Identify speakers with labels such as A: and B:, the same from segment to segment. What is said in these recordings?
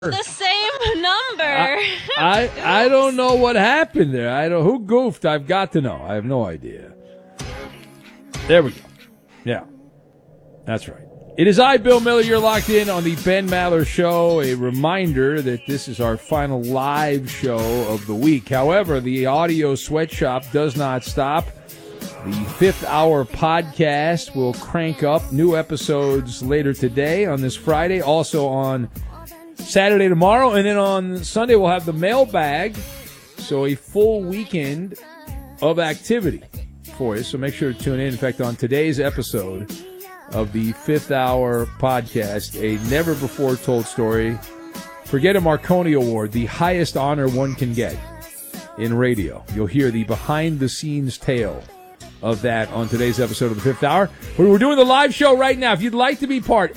A: The same number.
B: I don't know what happened there. Who goofed. I've got to know. I have no idea. There we go. Yeah, that's right. It is I, Bill Miller. You're locked in on the Ben Maller Show. A reminder that this is our final live show of the week. However, the audio sweatshop does not stop. The 5th hour podcast will crank up new episodes later today on this Friday, also on Saturday tomorrow, and then on Sunday we'll have the mailbag. So a full weekend of activity for you. So make sure to tune in. In fact, on today's episode of the 5th hour podcast, a never-before-told story. Forget a Marconi Award, the highest honor one can get in radio. You'll hear the behind-the-scenes tale of that on today's episode of the 5th hour. We're doing the live show right now. If you'd like to be part,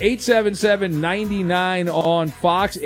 B: 877-99 on Fox,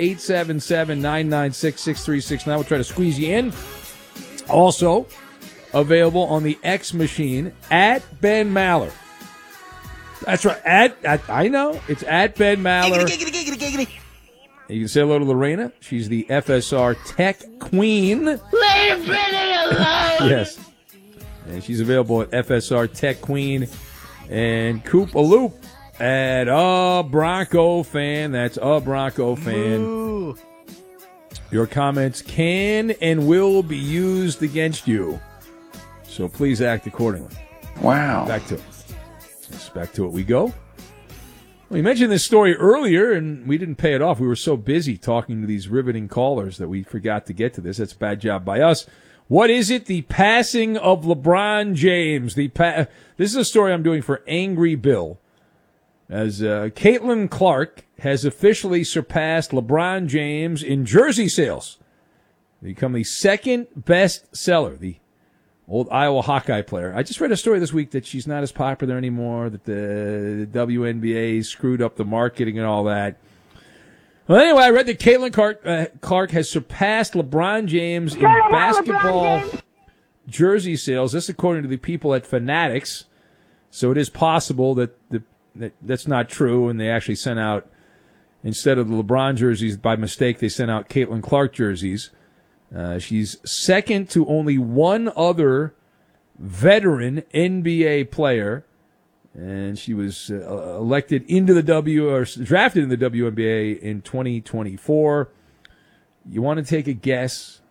B: 877-996-6369. We'll try to squeeze you in. Also available on the X machine at Ben Maller. That's right. I know. It's at Ben Maller. You can say hello to Lorena. She's the FSR Tech Queen.
A: Leave Benny alone.
B: Yes. And she's available at FSR Tech Queen. And Coop a Loop at a Bronco Fan. That's a Bronco Fan.
C: Ooh.
B: Your comments can and will be used against you. So please act accordingly.
C: Wow.
B: Back to it. Back to it we go. We mentioned this story earlier, and we didn't pay it off. We were so busy talking to these riveting callers that we forgot to get to this. That's a bad job by us. What is it? The passing of LeBron James. This is a story I'm doing for Angry Bill. As Caitlin Clark has officially surpassed LeBron James in jersey sales. Become the second best seller. The old Iowa Hawkeye player. I just read a story this week that she's not as popular anymore, that the WNBA screwed up the marketing and all that. Well, anyway, I read that Caitlin Clark has surpassed LeBron James in basketball jersey sales. This according to the people at Fanatics. So it is possible that that's not true, and they actually sent out, instead of the LeBron jerseys, by mistake, they sent out Caitlin Clark jerseys. She's second to only one other veteran NBA player, and she was elected into the drafted in the WNBA in 2024. You want to take a guess?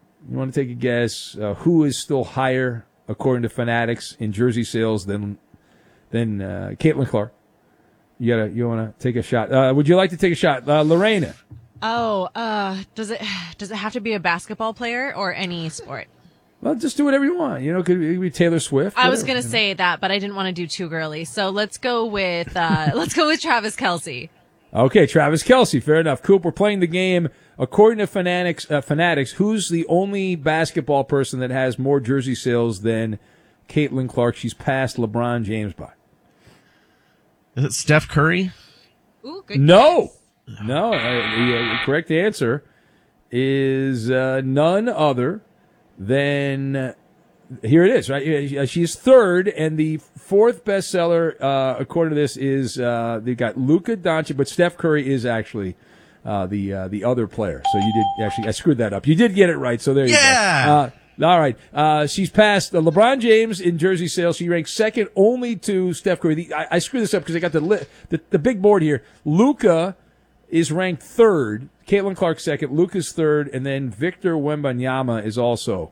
B: Who is still higher, according to Fanatics, in jersey sales than Caitlin Clark? You want to take a shot? Would you like to take a shot, Lorena?
A: Does it have to be a basketball player or any sport?
B: Well, just do whatever you want. It could be Taylor Swift.
A: I was going to say that, but I didn't want to do too girly. So let's go with Travis Kelce.
B: Okay, Travis Kelce. Fair enough. Coop, we're playing the game. According to Fanatics, who's the only basketball person that has more jersey sales than Caitlin Clark? She's passed LeBron James by.
C: Is it Steph Curry?
A: Ooh, good.
B: No. No, the correct answer is none other than, here it is, right? She's third, and the fourth bestseller, according to this, is they got Luka Doncic, but Steph Curry is actually the other player. So you did actually, I screwed that up. You did get it right, so there you go. All right. She's passed LeBron James in jersey sales. She ranks second only to Steph Curry. I screwed this up because I got the big board here. Luka is ranked third, Caitlin Clark second, Luka's third, and then Victor Wembanyama is also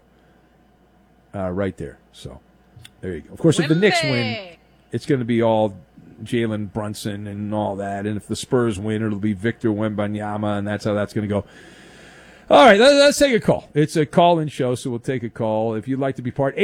B: right there. So there you go. Of course, if the Knicks win, it's going to be all Jalen Brunson and all that. And if the Spurs win, it'll be Victor Wembanyama, and that's how that's going to go. All right, let's take a call. It's a call-in show, so we'll take a call. If you'd like to be part,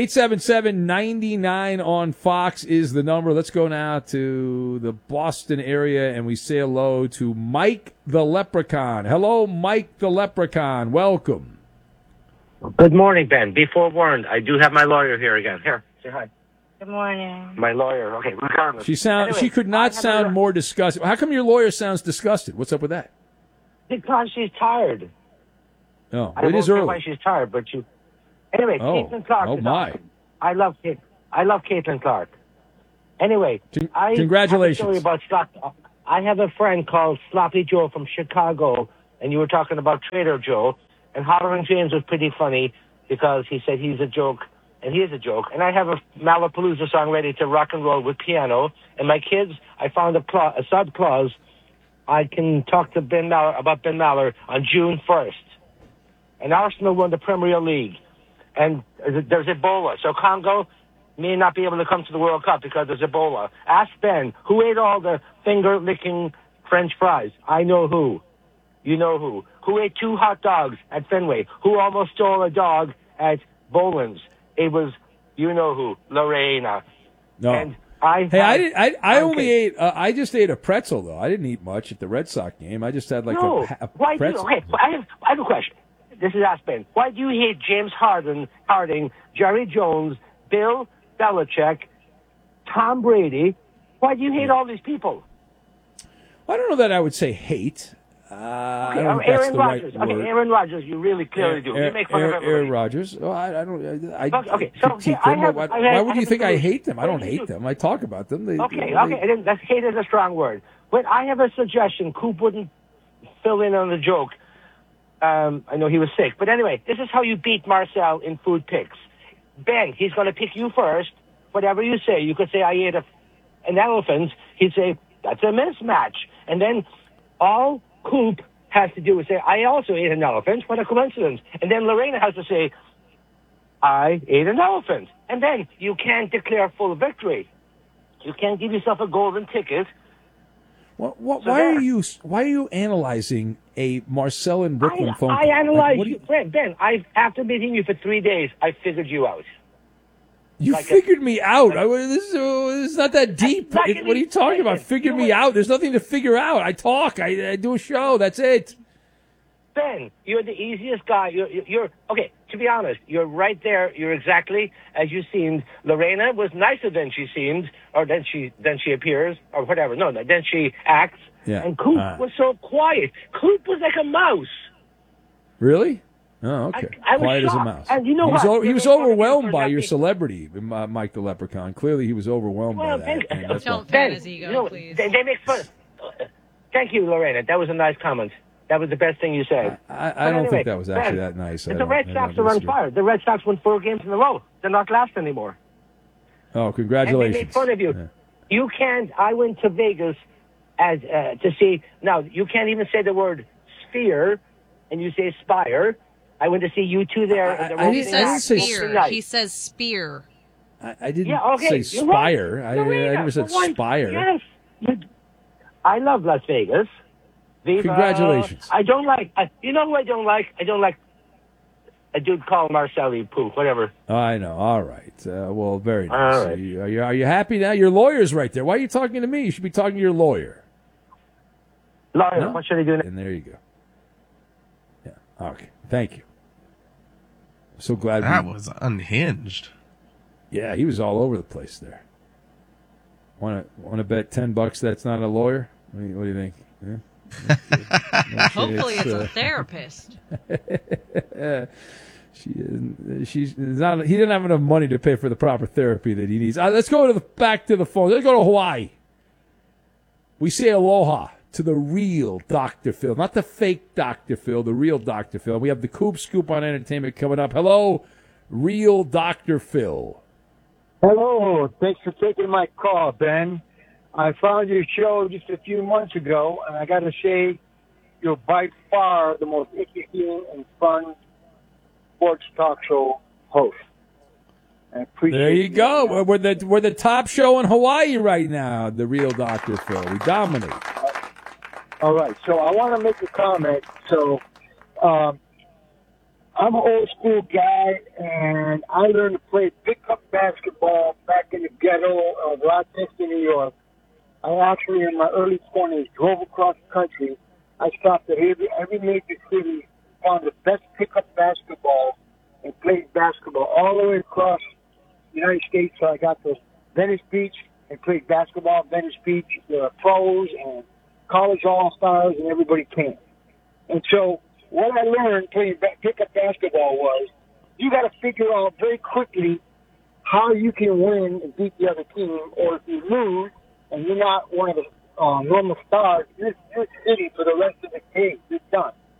B: 877-99 on Fox is the number. Let's go now to the Boston area, and we say hello to Mike the Leprechaun. Hello, Mike the Leprechaun. Welcome.
D: Good morning, Ben. Be forewarned, I do have my lawyer here again. Here, say hi.
E: Good morning.
D: My lawyer. Okay, regardless.
B: She could not sound more disgusted. How come your lawyer sounds disgusted? What's up with that?
D: Because she's tired.
B: Oh,
D: I
B: it is
D: won't say
B: early.
D: why she's tired, but she. Anyway, Caitlin Clark.
B: Oh,
D: is
B: my.
D: awesome. I love Caitlin Clark. Anyway,
B: Congratulations.
D: I have a friend called Sloppy Joe from Chicago, and you were talking about Trader Joe, and Hollering James was pretty funny because he said he's a joke, and he is a joke. And I have a Malapalooza song ready to rock and roll with piano. And my kids, I found a sub clause. I can talk to Ben Maller about Ben Maller on June 1st. And Arsenal won the Premier League. And there's Ebola. So Congo may not be able to come to the World Cup because there's Ebola. Ask Ben, who ate all the finger-licking French fries? I know who. You know who. Who ate 2 hot dogs at Fenway? Who almost stole a dog at Boland's? It was, you know who, Lorena.
B: No.
D: And
B: I only ate. I just ate a pretzel though. I didn't eat much at the Red Sox game. I just had like a
D: Why
B: pretzel.
D: I have a question. This is Ask Ben. Why do you hate James Harding, Jerry Jones, Bill Belichick, Tom Brady? Why do you hate all these people?
B: I don't know that I would say hate. I don't know if that's
D: Aaron
B: the
D: Rodgers.
B: right word.
D: Okay, Aaron Rodgers, you really clearly do. You make fun of everybody.
B: Aaron Rodgers. Oh, I don't. I
D: Okay, so
B: critique
D: I
B: them.
D: have-
B: Why would you think I
D: solution.
B: hate them? I don't hate them. I talk about them.
D: Okay. And then that's hate is a strong word. But I have a suggestion. Coop wouldn't fill in on the joke. I know he was sick. But anyway, this is how you beat Marcel in food picks. Ben, he's going to pick you first. Whatever you say, you could say, I ate an elephant. He'd say, that's a mismatch. And then all Coop has to do is say, I also ate an elephant. What a coincidence. And then Lorena has to say, I ate an elephant. And then you can't declare full victory. You can't give yourself a golden ticket.
B: Why are you analyzing a Marcel in Brooklyn phone call?
D: I analyzed
B: Like,
D: you. Ben, after meeting you for 3 days, I figured you out.
B: You figured me out. This is not that deep. What are you talking about? Figured me out. There's nothing to figure out. I talk. I do a show. That's it.
D: Ben, you're the easiest guy. You're okay. To be honest, you're right there. You're exactly as you seemed. Lorena was nicer than she seemed, or than she appears, or whatever. No, then she acts.
B: Yeah.
D: And Coop was so quiet. Coop was like a mouse.
B: Really? Oh, okay.
D: I was
B: Quiet as a
D: shocked.
B: mouse.
D: And you know
B: he was,
D: what?
B: he was
D: You're
B: overwhelmed by
D: not
B: your
D: being-
B: celebrity, Mike the Leprechaun. Clearly, he was overwhelmed by that. and that's
A: Don't
B: why-
A: fan his ego, please.
D: They make fun. Thank you, Lorena. That was a nice comment. That was the best thing you said.
B: I don't think that was actually that nice.
D: The Red Sox are on fire. The Red Sox won 4 games in a row. They're not last anymore.
B: Oh, congratulations.
D: And they make fun of you.
B: Yeah.
D: You can't. I went to Vegas to see. Now, you can't even say the word sphere, and you say spire. I went to see you two there.
A: He says
B: say
A: spear. He says spear.
B: I didn't say
D: you're right.
B: spire. I
D: Lorena,
B: never said
D: for once,
B: spire.
D: Yes. I love Las Vegas. Viva.
B: Congratulations.
D: I don't like. You know who I don't like? I don't like a dude called Marcelli Pooh, whatever.
B: I know. All right. Well, very
D: All
B: nice.
D: right.
B: Are you happy now? Your lawyer's right there. Why are you talking to me? You should be talking to your lawyer.
D: Lawyer,
B: No?
D: what should I do now?
B: And there you go. Yeah. Okay. Thank you. So glad
C: That was unhinged.
B: Yeah, he was all over the place there. Want to bet $10 that's not a lawyer? What do you think? Yeah?
A: Hopefully it's a therapist.
B: He didn't have enough money to pay for the proper therapy that he needs. Let's go back to the phone. Let's go to Hawaii. We say aloha to the real Dr. Phil, not the fake Dr. Phil, the real Dr. Phil. We have the Coop Scoop on entertainment coming up. Hello, real Dr. Phil.
E: Hello. Thanks for taking my call, Ben. I found your show just a few months ago, and I got to say, you're by far the most interesting and fun sports talk show host. I appreciate
B: There you go. We're the top show in Hawaii right now, the real Dr. Phil. We dominate.
E: All right, so I want to make a comment. So I'm an old school guy, and I learned to play pickup basketball back in the ghetto of Rochester, New York. I actually, in my early 20s, drove across the country. I stopped at every major city, found the best pickup basketball, and played basketball all the way across the United States. So I got to Venice Beach and played basketball at Venice Beach. There are pros and college all-stars, and everybody came. And so what I learned playing pickup basketball was you got to figure out very quickly how you can win and beat the other team, or if you lose and you're not one of the normal stars, you're sitting for the rest of the game. You're done.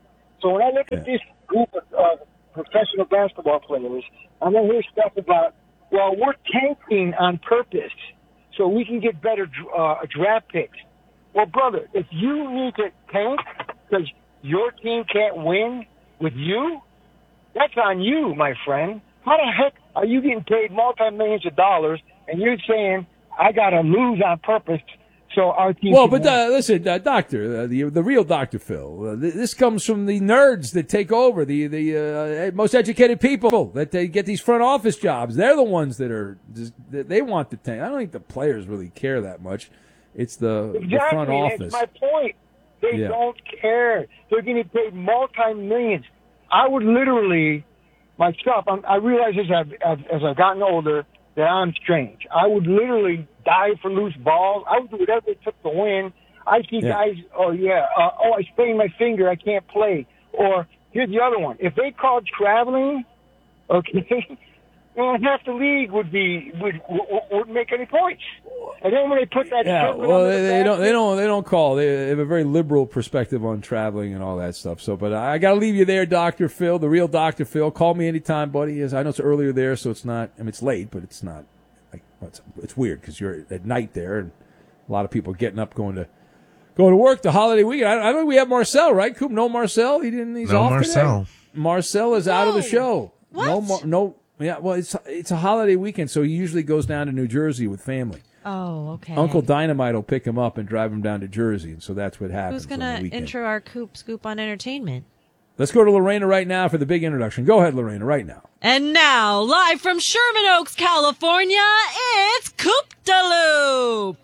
E: So when I look at this group of professional basketball players, I'm going to hear stuff about, well, we're tanking on purpose so we can get better draft picks. Well, brother, if you need to tank because your team can't win with you, that's on you, my friend. How the heck are you getting paid multi-millions of dollars and you're saying, I got to lose on purpose so our team
B: Well,
E: can
B: but
E: win?
B: listen, Doctor, the real Dr. Phil, this comes from the nerds that take over, the most educated people that they get these front office jobs. They're the ones that they want the tank. I don't think the players really care that much. It's the front office.
E: That's my point. They don't care. They're getting paid multi-millions. I would literally, myself, I realize as I've gotten older that I'm strange. I would literally die for loose balls. I would do whatever it took to win. I see guys, I sprained my finger, I can't play. Or here's the other one. If they called traveling, okay, well, half the league wouldn't make any points. And then when they put that,
B: well, they don't call. They have a very liberal perspective on traveling and all that stuff. So, but I got to leave you there, Dr. Phil, the real Dr. Phil. Call me anytime, buddy. I know it's earlier there, so it's not. I mean, it's late, but it's not. Like, it's weird because you're at night there, and a lot of people getting up going to work the holiday weekend. I think we have Marcel, right? Coop, no Marcel. He's
C: no
B: off
C: Marcel.
B: Today. Marcel is out of the show.
A: What?
B: No. Yeah, well, it's a holiday weekend, so he usually goes down to New Jersey with family.
A: Oh, okay.
B: Uncle Dynamite will pick him up and drive him down to Jersey, and so that's what happens.
A: Who's going to intro our Scoop on Entertainment?
B: Let's go to Lorena right now for the big introduction. Go ahead, Lorena, right now.
A: And now, live from Sherman Oaks, California, it's Coop de Loop.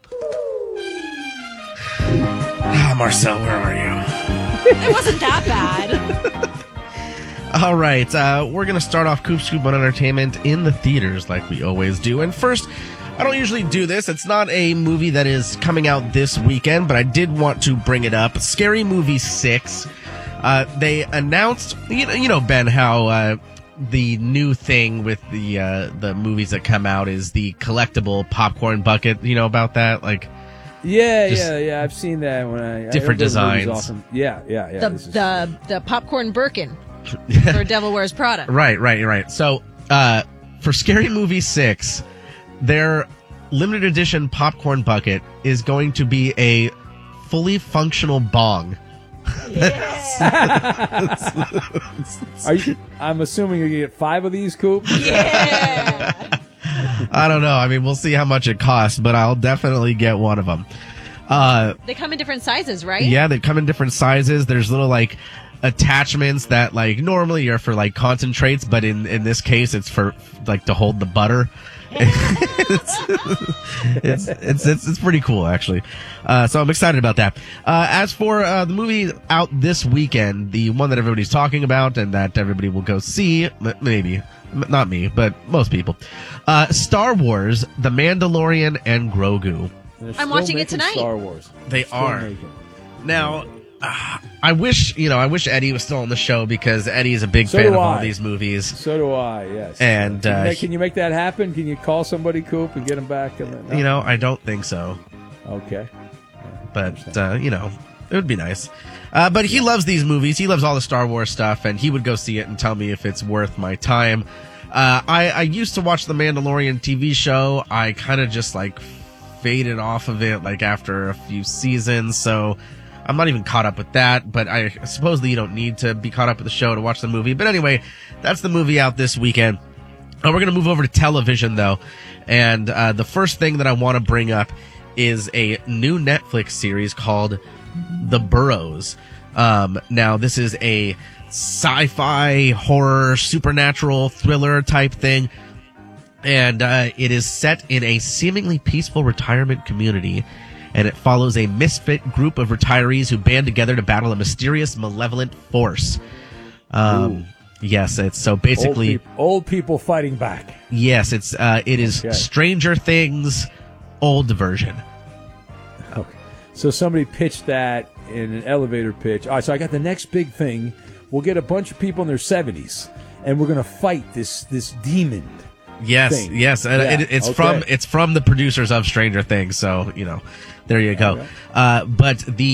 C: Marcel, where are you?
A: It wasn't that bad.
C: All right, we're going to start off Coop Scoop on Entertainment in the theaters like we always do. And first, I don't usually do this. It's not a movie that is coming out this weekend, but I did want to bring it up. Scary Movie 6. They announced, you know, Ben, how the new thing with the movies that come out is the collectible popcorn bucket. You know about that? Like,
B: yeah. I've seen that when I
C: different designs.
B: Awesome. Yeah.
A: The popcorn Birkin for Devil Wears Prada.
C: Right. So, for Scary Movie 6, their limited edition popcorn bucket is going to be a fully functional bong.
B: I'm assuming you get 5 of these, Coop?
A: Yeah.
C: I don't know. I mean, we'll see how much it costs, but I'll definitely get one of them.
A: They come in different sizes, right?
C: Yeah, they come in different sizes. There's little, like, attachments that, like, normally are for, like, concentrates, but in this case, it's for, like, to hold the butter. It's pretty cool, actually. So I'm excited about that. As for the movie out this weekend, the one that everybody's talking about and that everybody will go see, maybe not me, but most people, Star Wars: The Mandalorian and Grogu.
A: I'm watching it tonight.
B: Star Wars.
C: They are now. I wish Eddie was still on the show because Eddie is a big fan of all these movies.
B: So do I, yes.
C: And
B: can you make that happen? Can you call somebody, Coop, and get him back? No?
C: I don't think so.
B: Okay.
C: But, it would be nice. But he loves these movies. He loves all the Star Wars stuff, and he would go see it and tell me if it's worth my time. I used to watch the Mandalorian TV show. I kind of just, like, faded off of it, like, after a few seasons, so I'm not even caught up with that, but I suppose that you don't need to be caught up with the show to watch the movie. But anyway, that's the movie out this weekend. We're going to move over to television, though. And the first thing that I want to bring up is a new Netflix series called The Burrows. Now, this is a sci-fi, horror, supernatural, thriller type thing. And it is set in a seemingly peaceful retirement community. And it follows a misfit group of retirees who band together to battle a mysterious, malevolent force. Yes, it's so basically
B: old people fighting back.
C: Yes, it is Stranger Things, old version.
B: Okay, so somebody pitched that in an elevator pitch. All right, so I got the next big thing. We'll get a bunch of people in their 70s, and we're going to fight this demon.
C: Yes,
B: thing.
C: Yes, and it's from the producers of Stranger Things, so there you go. But the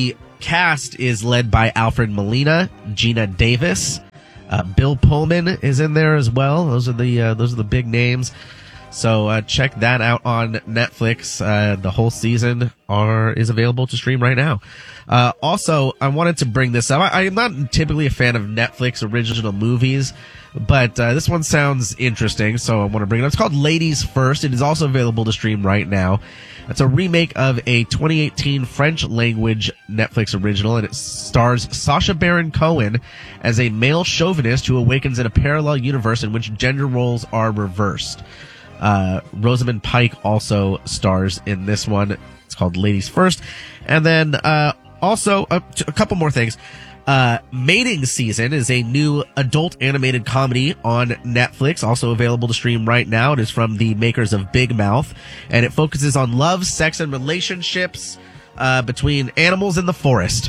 C: cast is led by Alfred Molina, Gina Davis, Bill Pullman is in there as well. Those are the big names. So check that out on Netflix. The whole season is available to stream right now. Also, I wanted to bring this up. I am not typically a fan of Netflix original movies, but this one sounds interesting, so I want to bring it up. It's called Ladies First. It is also available to stream right now. It's a remake of a 2018 French language Netflix original, and it stars Sacha Baron Cohen as a male chauvinist who awakens in a parallel universe in which gender roles are reversed. Rosamund Pike also stars in this one. It's called Ladies First. And then also a couple more things. Mating Season is a new adult animated comedy on Netflix, also available to stream right now. It is from the makers of Big Mouth, and it focuses on love, sex, and relationships between animals in the forest.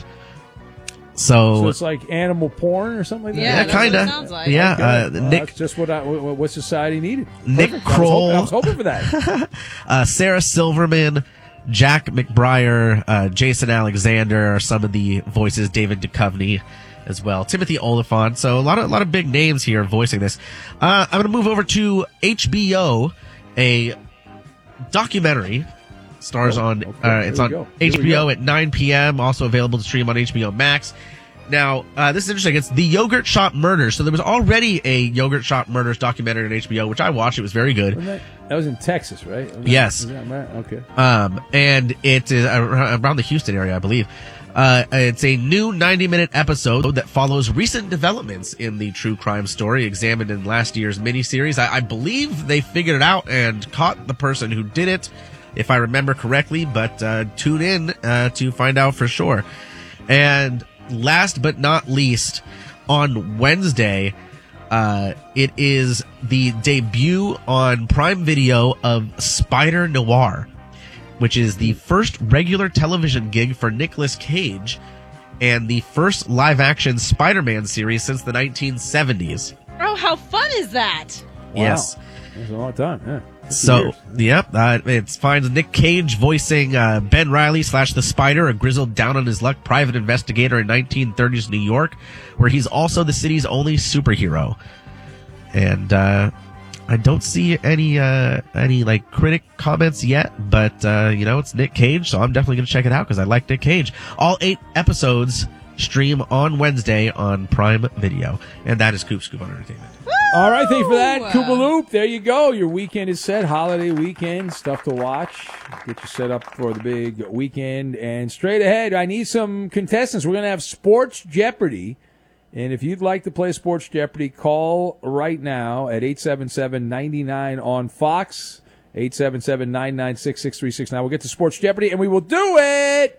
C: So
B: it's like animal porn or something like that?
A: Yeah, that's
C: kind
A: what it
C: of.
A: sounds like.
C: Yeah,
B: Okay. Well,
C: Nick,
B: that's just what society needed.
C: Nick
B: Perfect.
C: Kroll.
B: I was hoping for that.
C: Sarah Silverman, Jack McBrayer, Jason Alexander are some of the voices. David Duchovny as well. Timothy Olyphant. So a lot of big names here voicing this. I'm going to move over to HBO. A documentary stars on.
B: Okay.
C: It's
B: Here
C: on
B: we go. Here we
C: HBO
B: go.
C: at 9 p.m. Also available to stream on HBO Max. Now, this is interesting. It's the Yogurt Shop Murders. So there was already a Yogurt Shop Murders documentary on HBO, which I watched. It was very good.
B: That was in Texas, right?
C: Yes.
B: Is that right? Okay.
C: And it is around the Houston area, I believe. It's a new 90-minute episode that follows recent developments in the true crime story examined in last year's miniseries. I believe they figured it out and caught the person who did it, if I remember correctly, but tune in to find out for sure. And last but not least, on Wednesday, it is the debut on Prime Video of Spider Noir, which is the first regular television gig for Nicolas Cage and the first live-action Spider-Man series since the 1970s.
A: Oh, how fun is that?
B: Wow.
C: Yes.
B: That's a long time. Yeah. 50
C: So,
B: years.
C: yep, it finds Nick Cage voicing Ben Reilly / the Spider, a grizzled down-on-his-luck private investigator in 1930s New York, where he's also the city's only superhero. And I don't see any like critic comments yet, but it's Nick Cage, so I'm definitely going to check it out because I like Nick Cage. All 8 episodes stream on Wednesday on Prime Video, and that is Coop Scoop on Entertainment.
B: All right, thank you for that, Koopa Loop. There you go. Your weekend is set. Holiday weekend, stuff to watch. Get you set up for the big weekend. And straight ahead, I need some contestants. We're going to have Sports Jeopardy. And if you'd like to play Sports Jeopardy, call right now at 877-99 on Fox, 877-996-6369. We'll get to Sports Jeopardy, and we will do it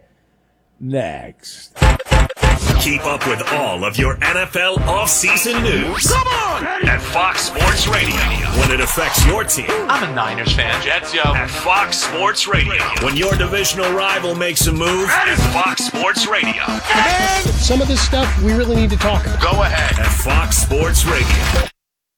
B: next.
F: Keep up with all of your NFL offseason news. Come on! At Fox Sports Radio. When it affects your team.
G: I'm a Niners fan. Jets, yo.
F: At Fox Sports Radio. When your divisional rival makes a move. At Fox Sports Radio.
H: Man, some of this stuff we really need to talk about.
G: Go ahead.
F: At Fox Sports Radio.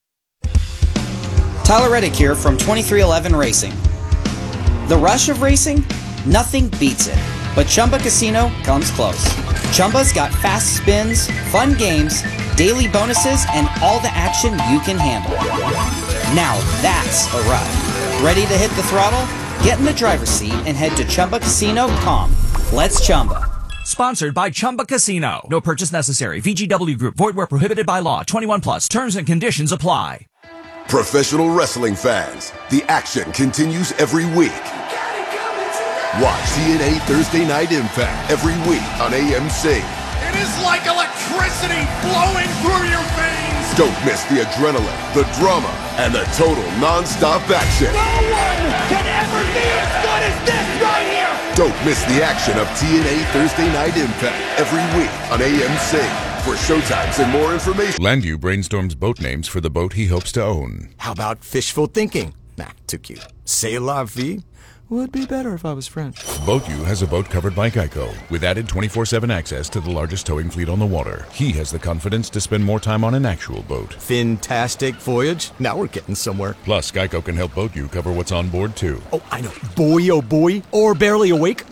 I: Tyler Reddick here from 2311 Racing. The rush of racing? Nothing beats it. But Chumba Casino comes close. Chumba's got fast spins, fun games, daily bonuses, and all the action you can handle. Now that's a ride. Ready to hit the throttle? Get in the driver's seat and head to ChumbaCasino.com. Let's Chumba.
J: Sponsored by Chumba Casino. No purchase necessary. VGW Group. Void where prohibited by law. 21 plus. Terms and conditions apply.
K: Professional wrestling fans, the action continues every week. Watch TNA Thursday Night Impact every week on AMC.
G: It is like electricity flowing through your veins.
K: Don't miss the adrenaline, the drama, and the total non-stop action.
G: No one can ever be as good as this right here.
K: Don't miss the action of TNA Thursday Night Impact every week on AMC. For showtimes and more information.
L: Landu brainstorms boat names for the boat he hopes to own.
M: How about fishful thinking? Nah, too cute. C'est la vie. Would be better if I was French.
L: BoatU has a boat covered by Geico, with added 24/7 access to the largest towing fleet on the water. He has the confidence to spend more time on an actual boat.
M: Fantastic voyage. Now we're getting somewhere.
L: Plus, Geico can help BoatU cover what's on board, too.
M: Oh, I know. Boy, oh boy. Or barely awake.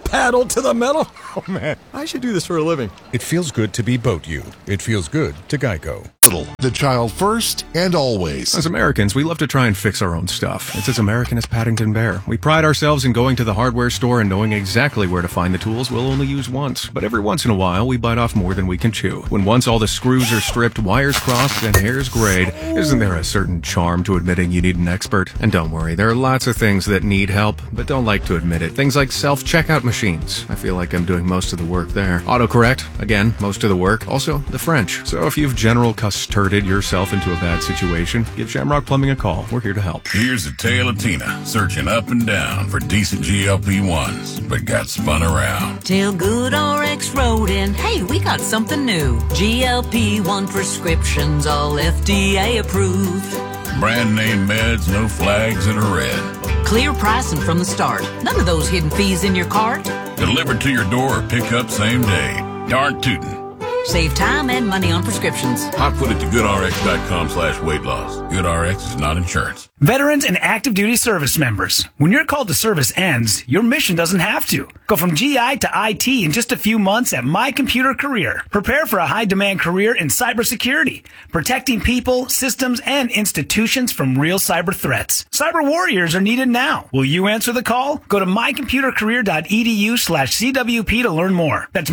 M: paddle to the metal. Oh, man, I should do this for a living.
L: It feels good to be Boat You. It feels good to Geico.
N: The child first and always.
O: As Americans, we love to try and fix our own stuff. It's as American as Paddington Bear. We pride ourselves in going to the hardware store and knowing exactly where to find the tools we'll only use once. But every once in a while, we bite off more than we can chew. When once all the screws are stripped, wires crossed, and hairs grayed, isn't there a certain charm to admitting you need an expert? And don't worry, there are lots of things that need help, but don't like to admit it. Things like self-checkout machines. I feel like I'm doing most of the work there. Autocorrect, again, most of the work. Also, the French. So if you've general custarded yourself into a bad situation, give Shamrock Plumbing a call. We're here to help.
P: Here's the tale of Tina, searching up and down for decent GLP-1s, but got spun around.
Q: Till GoodRx wrote in, hey, we got something new. GLP-1 prescriptions, all FDA approved.
P: Brand name meds, no flags that are red.
Q: Clear pricing from the start. None of those hidden fees in your cart.
P: Delivered to your door or pick up same day. Darn tootin'.
Q: Save time and money on prescriptions.
P: I put it to goodrx.com/weight loss. GoodRx is not insurance.
R: Veterans and active duty service members. When your call to service ends, your mission doesn't have to. Go from GI to IT in just a few months at My Computer Career. Prepare for a high-demand career in cybersecurity, protecting people, systems, and institutions from real cyber threats. Cyber warriors are needed now. Will you answer the call? Go to mycomputercareer.edu/CWP to learn more. That's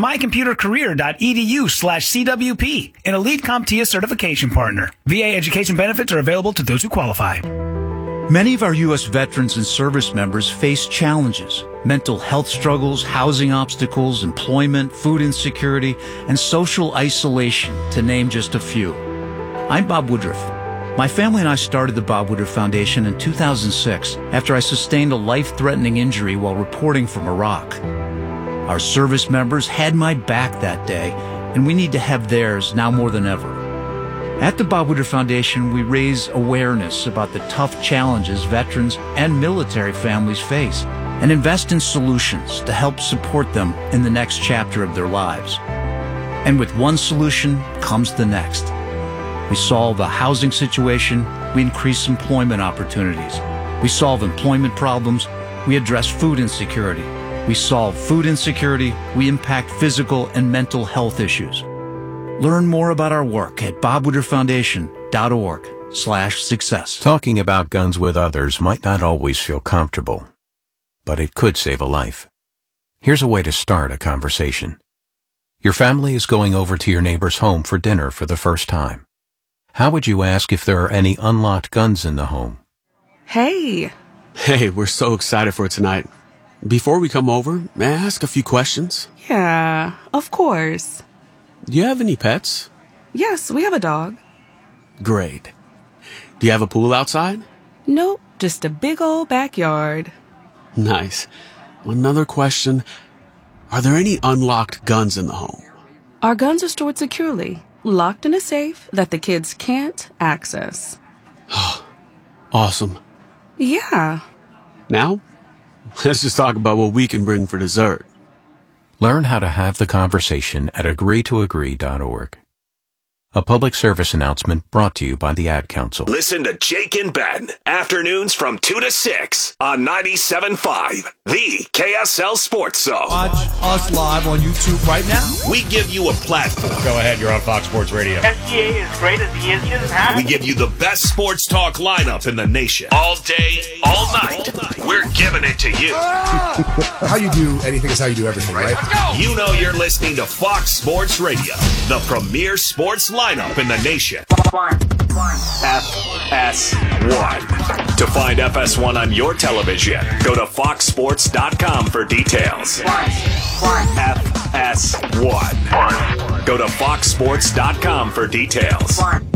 R: mycomputercareer.edu/CWP, an Elite CompTIA certification partner. VA education benefits are available to those who qualify.
S: Many of our U.S. veterans and service members face challenges: mental health struggles, housing obstacles, employment, food insecurity, and social isolation, to name just a few. I'm Bob Woodruff. My family and I started the Bob Woodruff Foundation in 2006 after I sustained a life-threatening injury while reporting from Iraq. Our service members had my back that day, and we need to have theirs now more than ever. At the Bob Woodruff Foundation, we raise awareness about the tough challenges veterans and military families face and invest in solutions to help support them in the next chapter of their lives. And with one solution comes the next. We solve the housing situation, we increase employment opportunities. We solve employment problems, we address food insecurity. We solve food insecurity, we impact physical and mental health issues. Learn more about our work at bobwoodrufffoundation.org/success.
M: Talking about guns with others might not always feel comfortable, but it could save a life. Here's a way to start a conversation. Your family is going over to your neighbor's home for dinner for the first time. How would you ask if there are any unlocked guns in the home?
T: Hey, we're so excited for tonight. Before we come over, may I ask a few questions?
U: Yeah, of course.
T: Do you have any pets?
U: Yes, we have a dog.
T: Great. Do you have a pool outside?
U: Nope, just a big old backyard.
T: Nice. Another question. Are there any unlocked guns in the home?
U: Our guns are stored securely, locked in a safe that the kids can't access.
T: Awesome.
U: Yeah.
T: Now, let's just talk about what we can bring for dessert.
M: Learn how to have the conversation at agreetoagree.org. A public service announcement brought to you by the Ad Council.
F: Listen to Jake and Ben, afternoons from 2 to 6 on 97.5, the KSL Sports Zone.
V: Watch us live on YouTube right now.
F: We give you a platform.
W: Go ahead, you're on Fox Sports Radio.
D: SGA is great as he is.
F: We give you the best sports talk lineup in the nation. All day, all night. We're giving it to you.
N: How you do anything is how you do everything, right?
F: Let's go. You know you're listening to Fox Sports Radio, the premier sports lineup in the nation. FS1. To find FS1 on your television, go to foxsports.com for details. FS1. Go to foxsports.com for details.